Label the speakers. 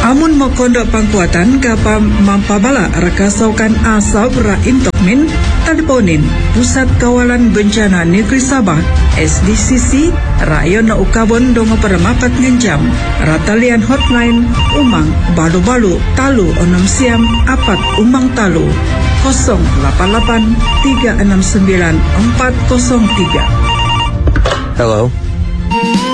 Speaker 1: Amun mo kondok pangkuatan kapa mampabala rakasaukan asap ra intokmin teleponin Pusat Kawalan Bencana Negeri Sabah SDCC rayon na ukabon dongo peremapat ngenjam ratalian hotline umang balu-balu talu onom siam apat umang talu 088 369 403.
Speaker 2: Hello.